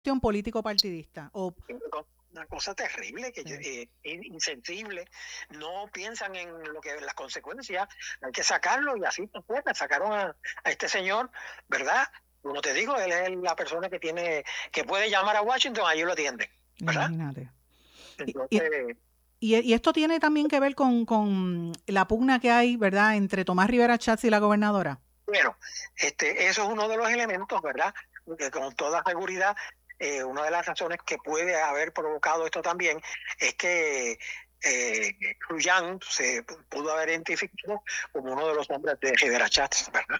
político partidista o una cosa terrible, que insensible, no piensan en lo que las consecuencias, hay que sacarlo y así pues, sacaron a este señor, ¿verdad? Como te digo, él es la persona que puede llamar a Washington, allí lo atienden, ¿verdad? imagínate. Y, Entonces, y esto tiene también que ver con la pugna que hay, ¿verdad?, entre Tomás Rivera Schatz y la gobernadora. bueno, eso es uno de los elementos, ¿verdad? Que con toda seguridad, una de las razones que puede haber provocado esto también es que Ruyan se pudo haber identificado como uno de los hombres de Rivera Schatz, ¿verdad?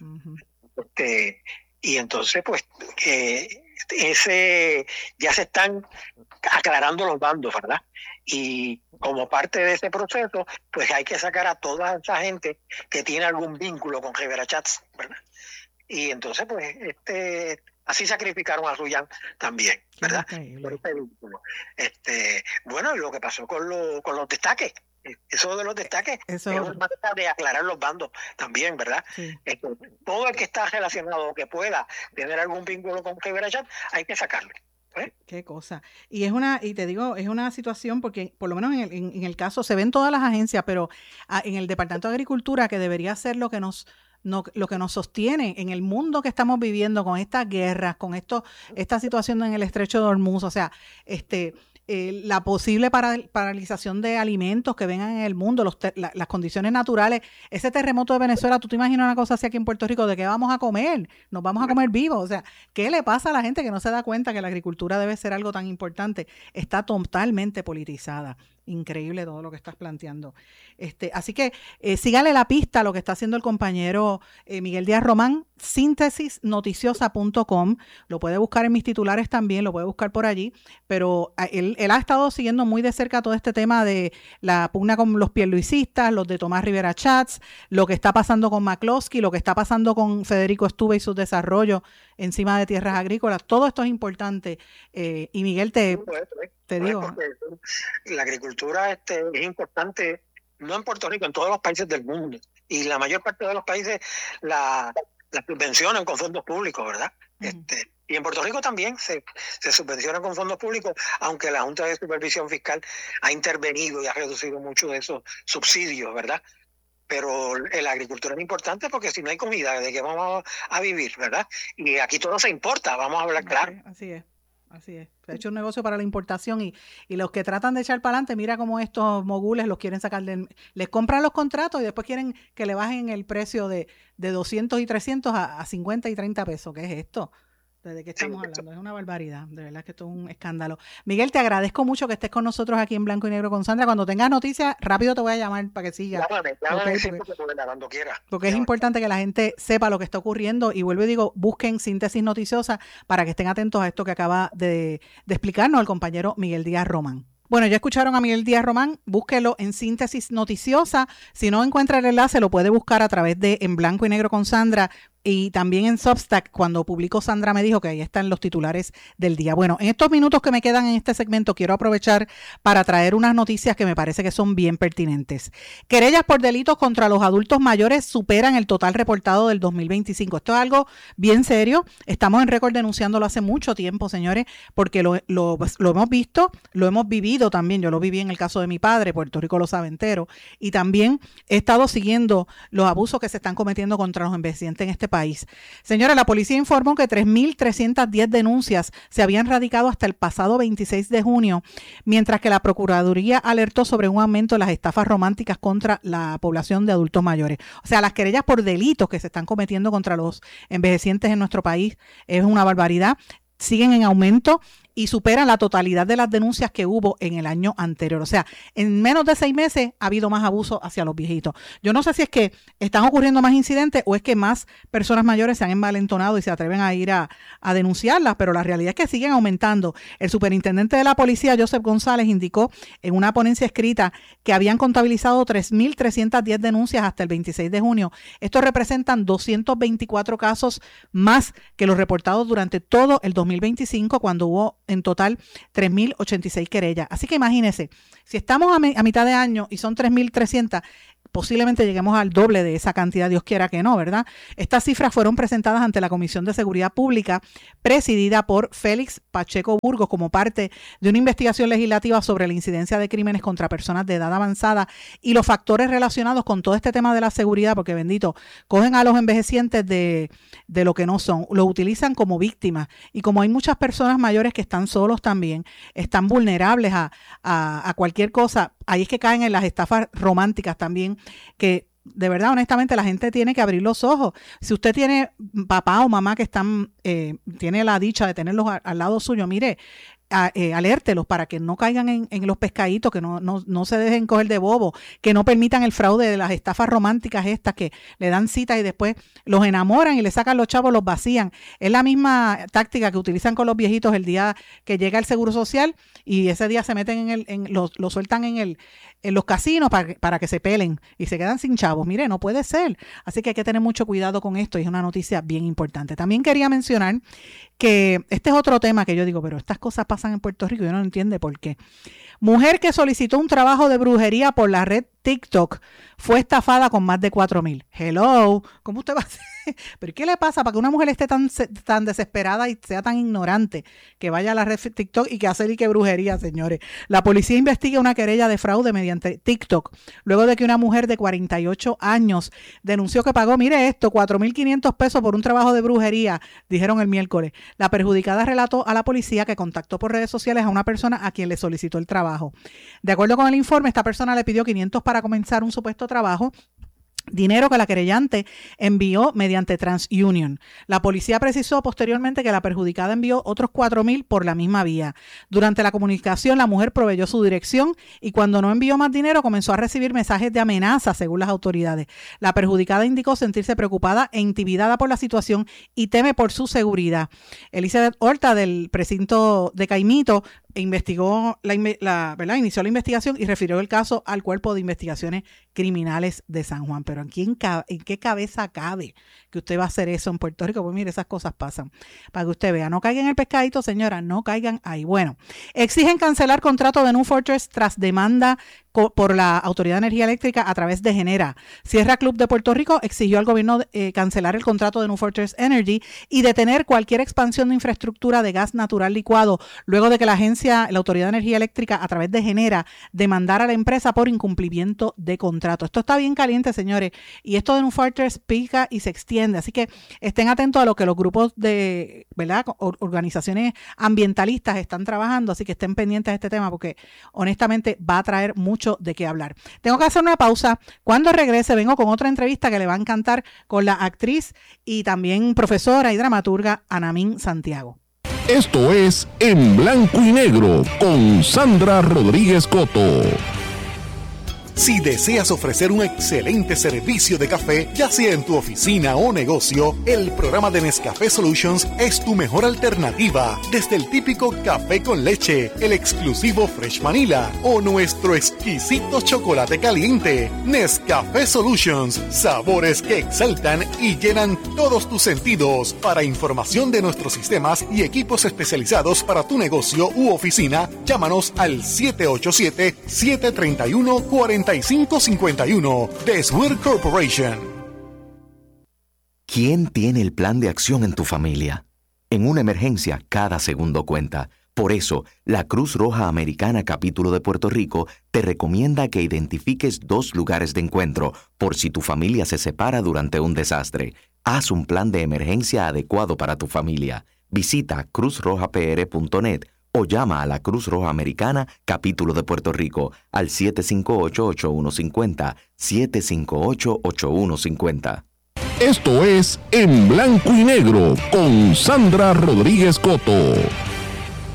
Y entonces, pues, ya se están aclarando los bandos, ¿verdad? Y como parte de ese proceso, pues hay que sacar a toda esa gente que tiene algún vínculo con Rivera Schatz, ¿verdad? Y entonces, pues, así sacrificaron a Ruyan también, ¿verdad? Por ese vínculo. Bueno, y lo que pasó con los destaques, eso de los destaques es una manera de aclarar los bandos también, ¿verdad? Sí. Todo el que está relacionado o que pueda tener algún vínculo con Rivera Schatz, hay que sacarlo. Qué cosa. Y te digo, es una situación porque por lo menos en el caso se ven todas las agencias, pero en el Departamento de Agricultura, que debería ser lo que lo que nos sostiene en el mundo que estamos viviendo con estas guerras, con esta situación en el Estrecho de Hormuz, o sea, la posible paralización de alimentos que vengan en el mundo, las condiciones naturales, ese terremoto de Venezuela, ¿tú te imaginas una cosa así aquí en Puerto Rico? ¿De qué vamos a comer? Nos vamos a comer vivos. O sea, ¿qué le pasa a la gente que no se da cuenta que la agricultura debe ser algo tan importante? Está totalmente politizada. Increíble todo lo que estás planteando. Así que sígale la pista a lo que está haciendo el compañero Miguel Díaz Román, síntesisnoticiosa.com. Lo puede buscar en mis titulares también, lo puede buscar por allí, pero él ha estado siguiendo muy de cerca todo este tema de la pugna con los pierluisistas, los de Tomás Rivera Schatz, lo que está pasando con McCloskey, lo que está pasando con Federico Estuve y sus desarrollos encima de tierras agrícolas. Todo esto es importante. Y Miguel, te digo. Porque la agricultura es importante, no en Puerto Rico, en todos los países del mundo. Y la mayor parte de los países la subvencionan con fondos públicos, ¿verdad? Y en Puerto Rico también se subvenciona con fondos públicos, aunque la Junta de Supervisión Fiscal ha intervenido y ha reducido mucho de esos subsidios, ¿verdad? Pero la agricultura es importante porque si no hay comida, ¿de qué vamos a vivir, verdad? Y aquí todo se importa, vamos a hablar claro. Así es. Así es. Se ha hecho un negocio para la importación y los que tratan de echar para adelante, mira cómo estos mogules los quieren sacar les compran los contratos y después quieren que le bajen el precio de 200 y 300 a 50 y 30 pesos. ¿Qué es esto? ¿De qué estamos hablando? Es una barbaridad, de verdad que esto es un escándalo. Miguel, te agradezco mucho que estés con nosotros aquí en Blanco y Negro con Sandra. Cuando tengas noticias, rápido te voy a llamar para que sigas. Porque es importante que la gente sepa lo que está ocurriendo y vuelvo y digo, busquen Síntesis Noticiosa para que estén atentos a esto que acaba de explicarnos el compañero Miguel Díaz Román. Bueno, ya escucharon a Miguel Díaz Román, búsquelo en Síntesis Noticiosa. Si no encuentra el enlace, lo puede buscar a través de En Blanco y Negro con Sandra y también en Substack. Cuando publicó Sandra me dijo que ahí están los titulares del día. Bueno, en estos minutos que me quedan en este segmento quiero aprovechar para traer unas noticias que me parece que son bien pertinentes. Querellas por delitos contra los adultos mayores superan el total reportado del 2025. Esto es algo bien serio. Estamos en récord denunciándolo hace mucho tiempo, señores, porque lo hemos visto, lo hemos vivido también. Yo lo viví en el caso de mi padre, Puerto Rico lo sabe entero, y también he estado siguiendo los abusos que se están cometiendo contra los envejecientes en este país. Señora, la policía informó que 3.310 denuncias se habían radicado hasta el pasado 26 de junio, mientras que la Procuraduría alertó sobre un aumento de las estafas románticas contra la población de adultos mayores. O sea, las querellas por delitos que se están cometiendo contra los envejecientes en nuestro país es una barbaridad. Siguen en aumento y superan la totalidad de las denuncias que hubo en el año anterior. O sea, en menos de 6 meses ha habido más abuso hacia los viejitos. Yo no sé si es que están ocurriendo más incidentes o es que más personas mayores se han envalentonado y se atreven a ir a denunciarlas, pero la realidad es que siguen aumentando. El superintendente de la policía, Joseph González, indicó en una ponencia escrita que habían contabilizado 3.310 denuncias hasta el 26 de junio. Esto representan 224 casos más que los reportados durante todo el 2025, cuando hubo en total 3.086 querellas. Así que imagínense, si estamos a mitad de año y son 3.300, posiblemente lleguemos al doble de esa cantidad, Dios quiera que no, ¿verdad? Estas cifras fueron presentadas ante la Comisión de Seguridad Pública, presidida por Félix Pacheco Burgos, como parte de una investigación legislativa sobre la incidencia de crímenes contra personas de edad avanzada y los factores relacionados con todo este tema de la seguridad, porque bendito, cogen a los envejecientes de lo que no son, los utilizan como víctimas, y como hay muchas personas mayores que están solos también, están vulnerables a cualquier cosa, ahí es que caen en las estafas románticas también, que de verdad, honestamente, la gente tiene que abrir los ojos. Si usted tiene papá o mamá que tiene la dicha de tenerlos al lado suyo, mire, alértelos para que no caigan en los pescaditos, que no se dejen coger de bobo, que no permitan el fraude de las estafas románticas estas que le dan cita y después los enamoran y le sacan los chavos, los vacían. Es la misma táctica que utilizan con los viejitos el día que llega el Seguro Social, y ese día se meten lo sueltan en los casinos para que se pelen y se quedan sin chavos. Mire, no puede ser. Así que hay que tener mucho cuidado con esto, y es una noticia bien importante. También quería mencionar que este es otro tema que yo digo, pero estas cosas pasan en Puerto Rico y yo no entiendo por qué. Mujer que solicitó un trabajo de brujería por la red TikTok fue estafada con más de 4,000. Hello, ¿cómo usted va a hacer? ¿Pero qué le pasa para que una mujer esté tan desesperada y sea tan ignorante que vaya a la red TikTok y que hacer y que brujería, señores? La policía investiga una querella de fraude mediante TikTok luego de que una mujer de 48 años denunció que pagó, mire esto, 4,500 pesos por un trabajo de brujería, dijeron el miércoles. La perjudicada relató a la policía que contactó por redes sociales a una persona a quien le solicitó el trabajo. De acuerdo con el informe, esta persona le pidió 500 para comenzar un supuesto trabajo, dinero que la querellante envió mediante TransUnion. La policía precisó posteriormente que la perjudicada envió otros 4,000 por la misma vía. Durante la comunicación, la mujer proveyó su dirección y cuando no envió más dinero comenzó a recibir mensajes de amenaza, según las autoridades. La perjudicada indicó sentirse preocupada e intimidada por la situación y teme por su seguridad. Elizabeth Horta, del precinto de Caimito, inició la investigación y refirió el caso al Cuerpo de Investigaciones Criminales de San Juan. Pero ¿en qué cabeza cabe que usted va a hacer eso en Puerto Rico? Pues mire, esas cosas pasan. Para que usted vea, no caigan en el pescadito, señora, no caigan ahí. Bueno, exigen cancelar contrato de New Fortress tras demanda por la Autoridad de Energía Eléctrica a través de Genera. Sierra Club de Puerto Rico exigió al gobierno cancelar el contrato de New Fortress Energy y detener cualquier expansión de infraestructura de gas natural licuado, luego de que la Autoridad de Energía Eléctrica, a través de Genera, demandara a la empresa por incumplimiento de contrato. Esto está bien caliente, señores, y esto de New Fortress pica y se extiende, así que estén atentos a lo que los grupos de, ¿verdad?, organizaciones ambientalistas están trabajando, así que estén pendientes de este tema porque honestamente va a traer mucho de qué hablar. Tengo que hacer una pausa. Cuando regrese vengo con otra entrevista que le va a encantar con la actriz y también profesora y dramaturga Anamín Santiago. Esto es En Blanco y Negro con Sandra Rodríguez Coto. Si deseas ofrecer un excelente servicio de café, ya sea en tu oficina o negocio, el programa de Nescafé Solutions es tu mejor alternativa. Desde el típico café con leche, el exclusivo Fresh Vanilla o nuestro exquisito chocolate caliente. Nescafé Solutions, sabores que exaltan y llenan todos tus sentidos. Para información de nuestros sistemas y equipos especializados para tu negocio u oficina, llámanos al 787-731-4551 de Swear Corporation. ¿Quién tiene el plan de acción en tu familia? En una emergencia, cada segundo cuenta. Por eso, la Cruz Roja Americana Capítulo de Puerto Rico te recomienda que identifiques 2 lugares de encuentro por si tu familia se separa durante un desastre. Haz un plan de emergencia adecuado para tu familia. Visita cruzrojapr.net o llama a la Cruz Roja Americana Capítulo de Puerto Rico al 758-8150, 758-8150. Esto es En Blanco y Negro con Sandra Rodríguez Coto.